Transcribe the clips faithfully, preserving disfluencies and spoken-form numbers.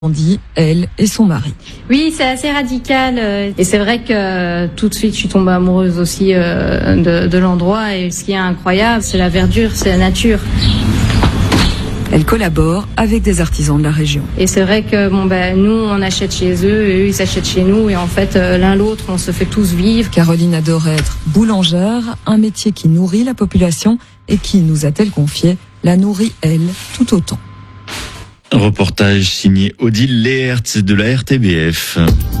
dit, elle et son mari. Oui, c'est assez radical euh, et c'est vrai que euh, tout de suite je suis tombée amoureuse aussi euh, de, de l'endroit, et ce qui est incroyable, c'est la verdure, c'est la nature. Elle collabore avec des artisans de la région. Et c'est vrai que bon ben nous on achète chez eux et eux ils achètent chez nous, et en fait euh, l'un l'autre on se fait tous vivre. Caroline adore être boulangère, un métier qui nourrit la population et qui, nous a-t-elle confié, la nourrit elle tout autant. Reportage signé Odile Lehertz de la R T B F.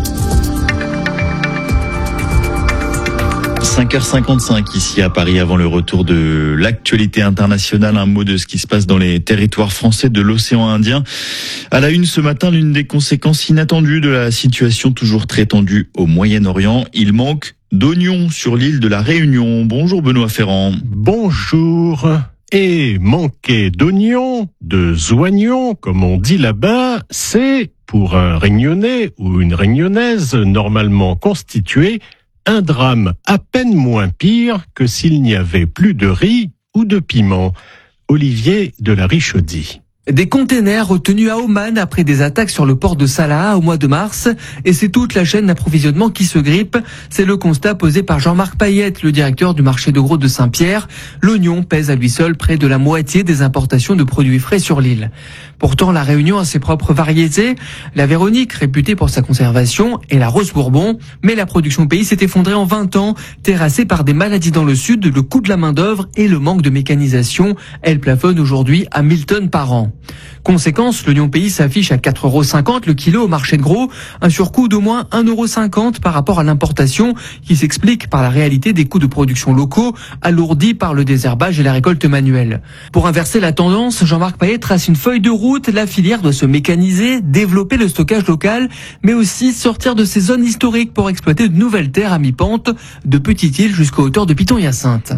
cinq heures cinquante-cinq ici à Paris, avant le retour de l'actualité internationale. Un mot de ce qui se passe dans les territoires français de l'océan Indien. À la une ce matin, l'une des conséquences inattendues de la situation toujours très tendue au Moyen-Orient. Il manque d'oignons sur l'île de la Réunion. Bonjour Benoît Ferrand. Bonjour. Et manquer d'oignons, de zoignons, comme on dit là-bas, c'est, pour un Réunionnais ou une Réunionnaise normalement constitué, un drame à peine moins pire que s'il n'y avait plus de riz ou de piment. Olivier de la Richaudie. Des containers retenus à Oman après des attaques sur le port de Salaha au mois de mars, et c'est toute la chaîne d'approvisionnement qui se grippe. C'est le constat posé par Jean-Marc Payette, le directeur du marché de gros de Saint-Pierre. L'oignon pèse à lui seul près de la moitié des importations de produits frais sur l'île. Pourtant, la Réunion a ses propres variétés, la Véronique, réputée pour sa conservation, et la Rose Bourbon. Mais la production au pays s'est effondrée en vingt ans, terrassée par des maladies dans le sud, le coût de la main-d'œuvre et le manque de mécanisation. Elle plafonne aujourd'hui à mille tonnes par an. Conséquence, l'oignon pays s'affiche à quatre euros cinquante le kilo au marché de gros, un surcoût d'au moins un euro cinquante par rapport à l'importation, qui s'explique par la réalité des coûts de production locaux, alourdis par le désherbage et la récolte manuelle. Pour inverser la tendance, Jean-Marc Payet trace une feuille de route. La filière doit se mécaniser, développer le stockage local, mais aussi sortir de ces zones historiques pour exploiter de nouvelles terres à mi-pente, de petites îles jusqu'aux hauteurs de Piton-Hyacinthe.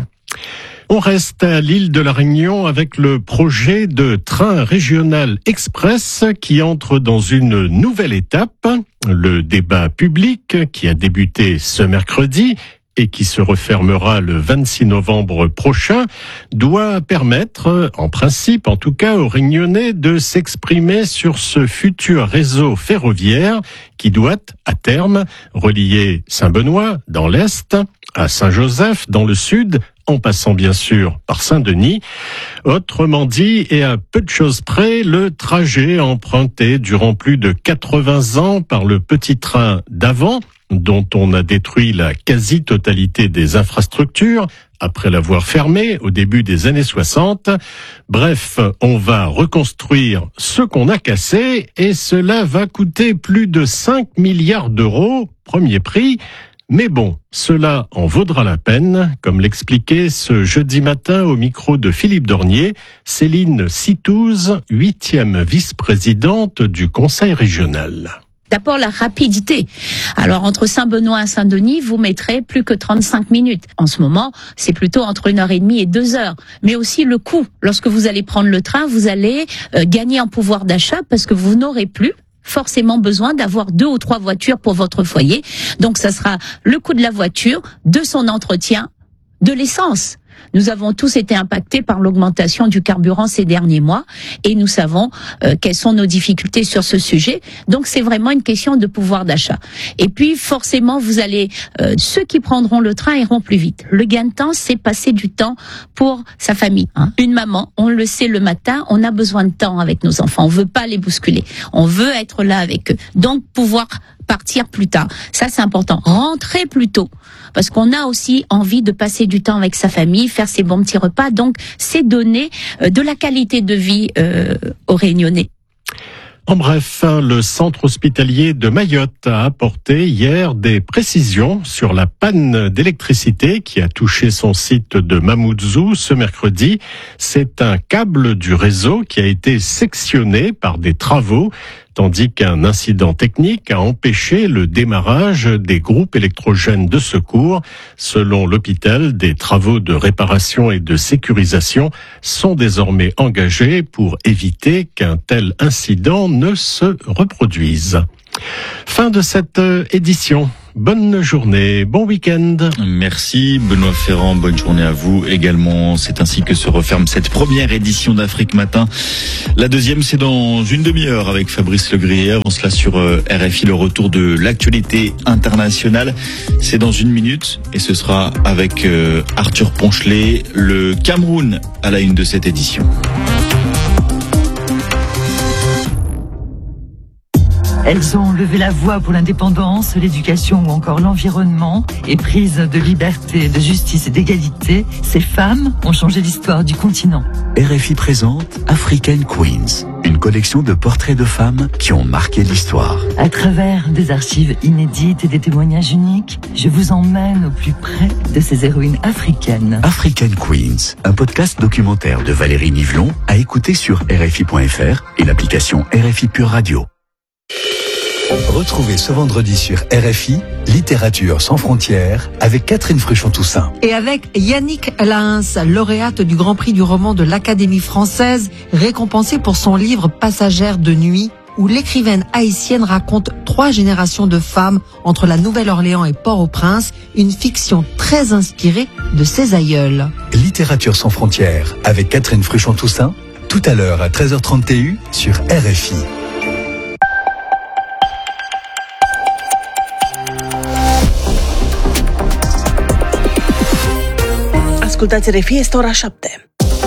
On reste à l'île de la Réunion avec le projet de train régional express qui entre dans une nouvelle étape. Le débat public qui a débuté ce mercredi et qui se refermera le vingt-six novembre prochain, doit permettre, en principe en tout cas aux Réunionnais, de s'exprimer sur ce futur réseau ferroviaire qui doit, à terme, relier Saint-Benoît dans l'est à Saint-Joseph dans le sud, en passant bien sûr par Saint-Denis. Autrement dit, et à peu de choses près, le trajet emprunté durant plus de quatre-vingts ans par le petit train d'avant, dont on a détruit la quasi-totalité des infrastructures après l'avoir fermé au début des années soixante. Bref, on va reconstruire ce qu'on a cassé et cela va coûter plus de cinq milliards d'euros, premier prix. Mais bon, cela en vaudra la peine, comme l'expliquait ce jeudi matin au micro de Philippe Dornier, Céline Citouze, huitième vice-présidente du Conseil régional. D'abord, la rapidité. Alors, entre Saint-Benoît et Saint-Denis, vous mettrez plus que trente-cinq minutes. En ce moment, c'est plutôt entre une heure et demie et deux heures. Mais aussi le coût. Lorsque vous allez prendre le train, vous allez euh, gagner en pouvoir d'achat parce que vous n'aurez plus forcément besoin d'avoir deux ou trois voitures pour votre foyer. Donc, ça sera le coût de la voiture, de son entretien, de l'essence. Nous avons tous été impactés par l'augmentation du carburant ces derniers mois et nous savons euh, quelles sont nos difficultés sur ce sujet. Donc c'est vraiment une question de pouvoir d'achat. Et puis forcément, vous allez euh, ceux qui prendront le train iront plus vite. Le gain de temps, c'est passer du temps pour sa famille. Hein. Une maman, on le sait le matin, on a besoin de temps avec nos enfants. On veut pas les bousculer. On veut être là avec eux. Donc pouvoir partir plus tard. Ça, c'est important. Rentrer plus tôt. Parce qu'on a aussi envie de passer du temps avec sa famille, faire ses bons petits repas. Donc, c'est donner de la qualité de vie euh, aux Réunionnais. En bref, le centre hospitalier de Mayotte a apporté hier des précisions sur la panne d'électricité qui a touché son site de Mamoudzou ce mercredi. C'est un câble du réseau qui a été sectionné par des travaux, tandis qu'un incident technique a empêché le démarrage des groupes électrogènes de secours. Selon l'hôpital, des travaux de réparation et de sécurisation sont désormais engagés pour éviter qu'un tel incident ne se reproduise. Fin de cette édition. bonne journée, bon week-end. Merci Benoît Ferrand, bonne journée à vous également. C'est ainsi que se referme cette première édition d'Afrique Matin. La deuxième, c'est dans une demi-heure avec Fabrice Legrier. Avant cela sur R F I, le retour de l'actualité internationale. C'est dans une minute et ce sera avec Arthur Ponchelet, le Cameroun à la une de cette édition. Elles ont levé la voix pour l'indépendance, l'éducation ou encore l'environnement. Éprises de liberté, de justice et d'égalité, ces femmes ont changé l'histoire du continent. R F I présente African Queens, une collection de portraits de femmes qui ont marqué l'histoire. À travers des archives inédites et des témoignages uniques, je vous emmène au plus près de ces héroïnes africaines. African Queens, un podcast documentaire de Valérie Nivelon à écouter sur R F I point F R et l'application R F I Pure Radio. Retrouvez ce vendredi sur R F I Littérature sans frontières avec Catherine Fruchon-Toussaint. Et avec Yannick Lahens, lauréate du Grand Prix du roman de l'Académie française, récompensée pour son livre Passagère de nuit, où l'écrivaine haïtienne raconte trois générations de femmes entre la Nouvelle-Orléans et Port-au-Prince, une fiction très inspirée de ses aïeuls. Littérature sans frontières avec Catherine Fruchon-Toussaint, tout à l'heure à treize heures trente T U sur R F I. Ascultați R F I, este ora șapte.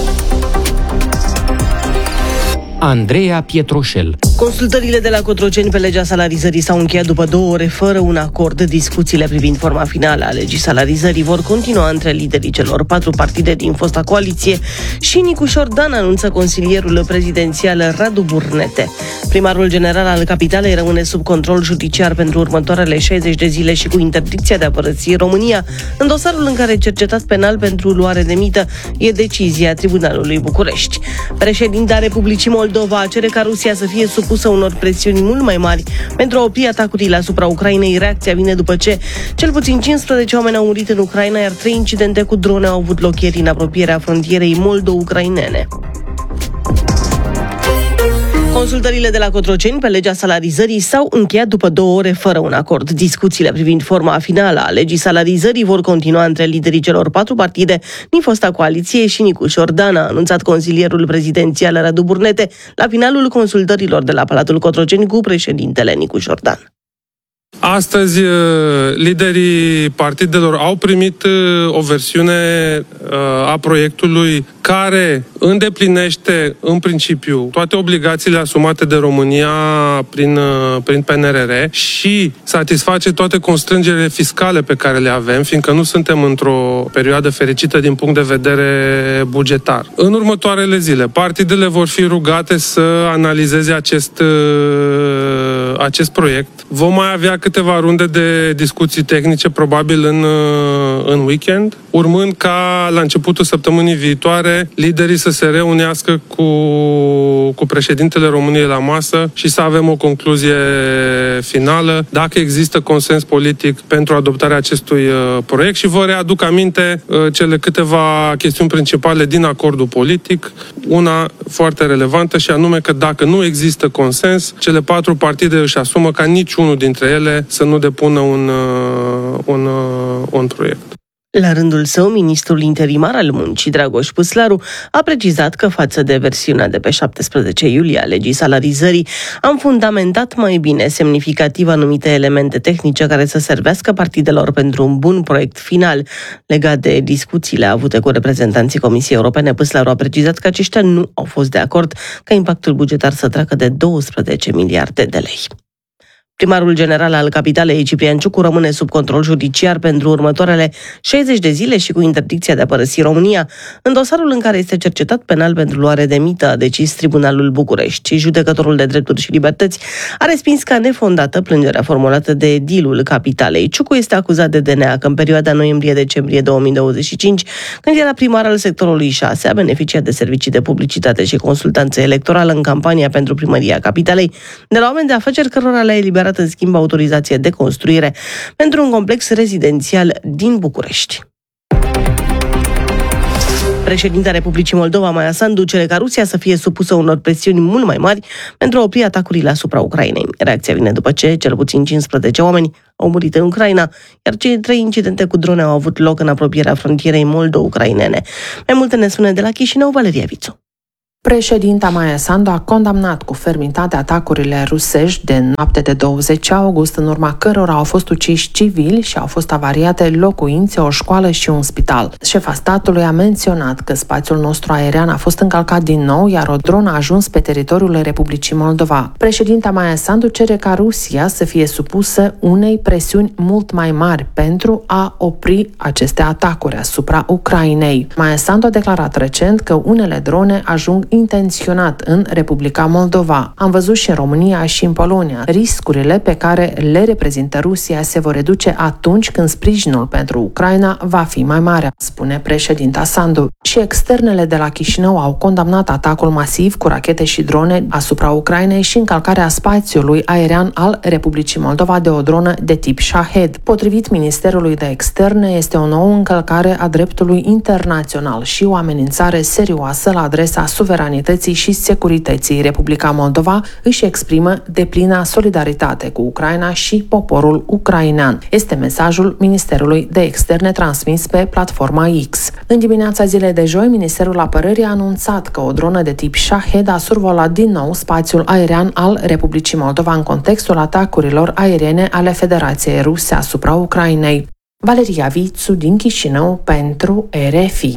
Andreea Pietroșel. Consultările de la Cotroceni pe legea salarizării s-au încheiat după două ore fără un acord. Discuțiile privind forma finală a legii salarizării vor continua între liderii celor patru partide din fosta coaliție și Nicu Șordan, anunță consilierul prezidențial Radu Burnete. Primarul general al capitalei rămâne sub control judiciar pentru următoarele șaizeci de zile și cu interdicția de a părăsi România. În dosarul în care e cercetat penal pentru luare de mită e decizia Tribunalului București. Președinta Republicii Moldova cere ca Rusia să fie supusă unor presiuni mult mai mari pentru a opri atacurile asupra Ucrainei. Reacția vine după ce cel puțin cincisprezece oameni au murit în Ucraina, iar trei incidente cu drone au avut loc ieri în apropierea frontierei moldo-ucrainene. Consultările de la Cotroceni pe legea salarizării s-au încheiat după două ore fără un acord. Discuțiile privind forma finală a legii salarizării vor continua între liderii celor patru partide din fosta coaliție și Nicu Șordan, a anunțat consilierul prezidențial Radu Burnete la finalul consultărilor de la Palatul Cotroceni cu președintele Nicu Șordan. Astăzi, liderii partidelor au primit o versiune a proiectului care îndeplinește, în principiu, toate obligațiile asumate de România prin, prin P N R R și satisface toate constrângerile fiscale pe care le avem, fiindcă nu suntem într-o perioadă fericită din punct de vedere bugetar. În următoarele zile, partidele vor fi rugate să analizeze acest, acest proiect. Vom mai avea câteva runde de discuții tehnice, probabil în, în weekend, urmând ca la începutul săptămânii viitoare liderii să se reunească cu, cu președintele României la masă și să avem o concluzie finală, dacă există consens politic pentru adoptarea acestui proiect. Și vă readuc aminte cele câteva chestiuni principale din acordul politic, una foarte relevantă și anume că dacă nu există consens, cele patru partide își asumă ca niciunul dintre ele să nu depună un, un, un proiect. La rândul său, ministrul interimar al muncii, Dragoș Păslaru, a precizat că față de versiunea de pe șaptesprezece iulie a legii salarizării, am fundamentat mai bine semnificativ anumite elemente tehnice care să servească partidelor pentru un bun proiect final. Legat de discuțiile avute cu reprezentanții Comisiei Europene, Păslaru a precizat că aceștia nu au fost de acord ca impactul bugetar să treacă de doisprezece miliarde de lei. Primarul general al capitalei, Ciprian Ciucu, rămâne sub control judiciar pentru următoarele șaizeci de zile și cu interdicția de a părăsi România. În dosarul în care este cercetat penal pentru luare de mită, a decis Tribunalul București. Judecătorul de Drepturi și Libertăți a respins ca nefondată plângerea formulată de edilul capitalei. Ciucu este acuzat de D N A că în perioada noiembrie-decembrie două mii douăzeci și cinci, când era primar al sectorului șase, a beneficiat de servicii de publicitate și consultanță electorală în campania pentru primăria capitalei de la oameni de afaceri cărora le-a eliberat în schimb autorizație de construire pentru un complex rezidențial din București. Președinta Republicii Moldova, Maia Sandu, cere ca Rusia să fie supusă unor presiuni mult mai mari pentru a opri atacurile asupra Ucrainei. Reacția vine după ce cel puțin cincisprezece oameni au murit în Ucraina, iar cei trei incidente cu drone au avut loc în apropierea frontierei moldo-ucrainene. Mai multe ne spune de la Chișinău Valeria Vițu. Președinta Maia Sandu a condamnat cu fermitate atacurile rusești de noapte de douăzeci august, în urma cărora au fost uciși civili și au fost avariate locuințe, o școală și un spital. Șefa statului a menționat că spațiul nostru aerian a fost încălcat din nou, iar o dronă a ajuns pe teritoriul Republicii Moldova. Președinta Maia Sandu cere ca Rusia să fie supusă unei presiuni mult mai mari pentru a opri aceste atacuri asupra Ucrainei. Maia Sandu a declarat recent că unele drone ajung intenționat în Republica Moldova. Am văzut și în România și în Polonia. Riscurile pe care le reprezintă Rusia se vor reduce atunci când sprijinul pentru Ucraina va fi mai mare, spune președinta Sandu. Și externele de la Chișinău au condamnat atacul masiv cu rachete și drone asupra Ucrainei și încălcarea spațiului aerian al Republicii Moldova de o dronă de tip Shahed. Potrivit Ministerului de Externe, este o nouă încălcare a dreptului internațional și o amenințare serioasă la adresa suveranității și securității. Republica Moldova își exprimă deplina solidaritate cu Ucraina și poporul ucrainean. Este mesajul Ministerului de Externe transmis pe platforma X. În dimineața zilei de joi, Ministerul Apărării a anunțat că o dronă de tip Shahed a survolat din nou spațiul aerian al Republicii Moldova în contextul atacurilor aeriene ale Federației Ruse asupra Ucrainei. Valeria Vițu din Chișinău pentru R F I.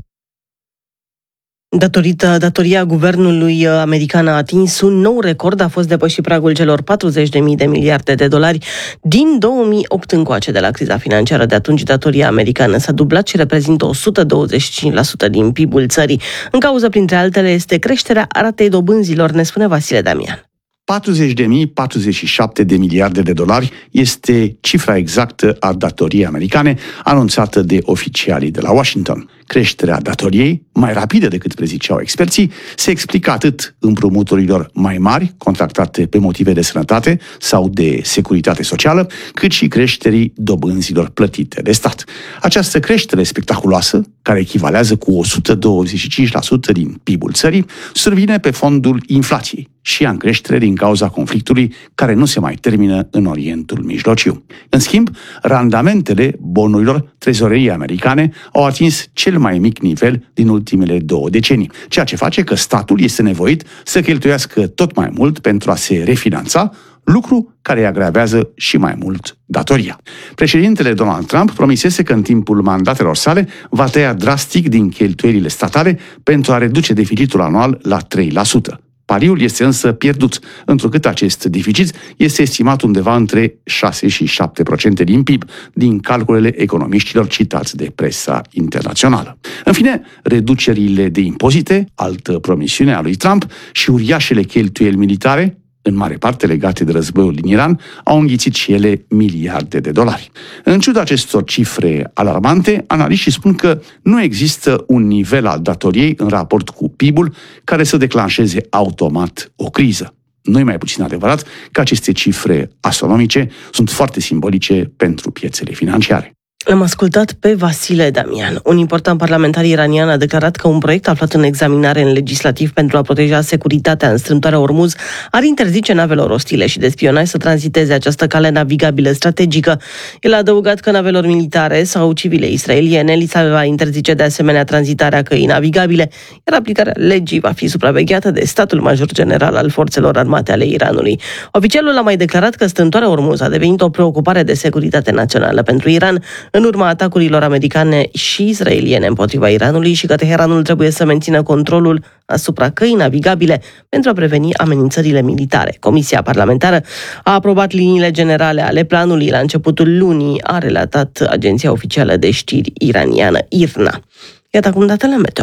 Datorită datoria guvernului american a atins un nou record, a fost depășit pragul celor patruzeci de mii de miliarde de dolari din două mii opt încoace. De la criza financiară de atunci, datoria americană s-a dublat și reprezintă o sută douăzeci și cinci la sută din P I B-ul țării. În cauză, printre altele, este creșterea ratei dobânzilor, ne spune Vasile Damian. patruzeci de mii patruzeci și șapte de miliarde de dolari este cifra exactă a datoriei americane anunțată de oficialii de la Washington. Creșterea datoriei, mai rapidă decât preziceau experții, se explică atât împrumuturilor mai mari, contractate pe motive de sănătate sau de securitate socială, cât și creșterii dobânzilor plătite de stat. Această creștere spectaculoasă, care echivalează cu o sută douăzeci și cinci la sută din P I B-ul țării, survine pe fondul inflației și ea în creștere din cauza conflictului care nu se mai termină în Orientul Mijlociu. În schimb, randamentele bonurilor trezoreriei americane au atins cel mai mic nivel din ultimele două decenii, ceea ce face că statul este nevoit să cheltuiască tot mai mult pentru a se refinanța, lucru care îi agravează și mai mult datoria. Președintele Donald Trump promisese că în timpul mandatelor sale va tăia drastic din cheltuielile statale pentru a reduce deficitul anual la trei la sută. Pariul este însă pierdut, întrucât acest deficit este estimat undeva între șase și șapte la sută din P I B, din calculele economiștilor citați de presa internațională. În fine, reducerile de impozite, altă promisiune a lui Trump, și uriașele cheltuieli militare, în mare parte legate de războiul din Iran, au înghițit și ele miliarde de dolari. În ciuda acestor cifre alarmante, analiștii spun că nu există un nivel al datoriei în raport cu P I B-ul care să declanșeze automat o criză. Nu e mai puțin adevărat că aceste cifre astronomice sunt foarte simbolice pentru piețele financiare. L-am ascultat pe Vasile Damian. Un important parlamentar iranian a declarat că un proiect aflat în examinare în legislativ pentru a proteja securitatea în strâmtoarea Ormuz ar interzice navelor ostile și de spionaj să tranziteze această cale navigabilă strategică. El a adăugat că navelor militare sau civile israeliene li se va interzice de asemenea tranzitarea căii navigabile, iar aplicarea legii va fi supravegheată de statul major general al forțelor armate ale Iranului. Oficialul a mai declarat că strâmtoarea Ormuz a devenit o preocupare de securitate națională pentru Iran, în urma atacurilor americane și israeliene împotriva Iranului și că Teheranul trebuie să mențină controlul asupra căii navigabile pentru a preveni amenințările militare. Comisia parlamentară a aprobat liniile generale ale planului la începutul lunii, a relatat agenția oficială de știri iraniană I R N A. Iată acum datele meteo.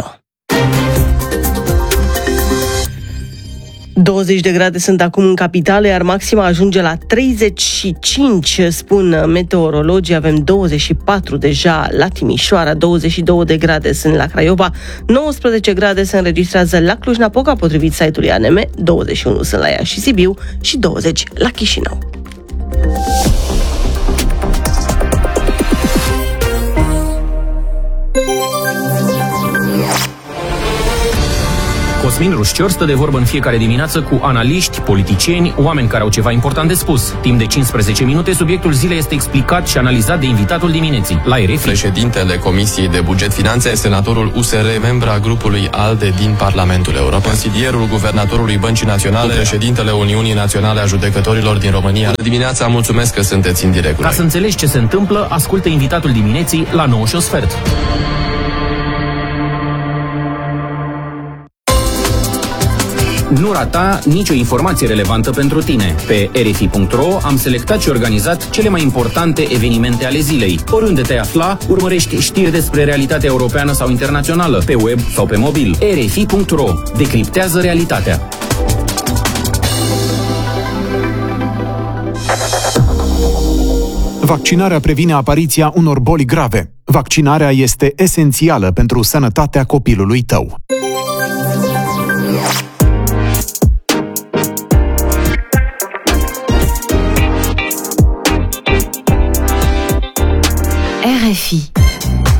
douăzeci de grade sunt acum în capitală, iar maxima ajunge la treizeci și cinci, spun meteorologii. Avem douăzeci și patru deja la Timișoara, douăzeci și două de grade sunt la Craiova, nouăsprezece grade se înregistrează la Cluj-Napoca, potrivit site-ului A N M, douăzeci și unu sunt la Iași și Sibiu și douăzeci la Chișinău. Cosmin Rușcior stă de vorbă în fiecare dimineață cu analiști, politicieni, oameni care au ceva important de spus. Timp de cincisprezece minute, subiectul zilei este explicat și analizat de invitatul dimineții. La R F I. Președintele Comisiei de Buget Finanțe, senatorul U S R, membra grupului ALDE din Parlamentul European, consilierul guvernatorului Băncii Naționale, președintele Uniunii Naționale a Judecătorilor din România. Bună dimineața, mulțumesc că sunteți în direct. Ca să înțelegi ce se întâmplă, ascultă invitatul dimineții la nouă și un sfert. Nu rata nicio informație relevantă pentru tine. Pe R F I punct R O am selectat și organizat cele mai importante evenimente ale zilei. Oriunde te afla, urmărești știri despre realitatea europeană sau internațională, pe web sau pe mobil. R F I punct R O decriptează realitatea. Vaccinarea previne apariția unor boli grave. Vaccinarea este esențială pentru sănătatea copilului tău. R F I.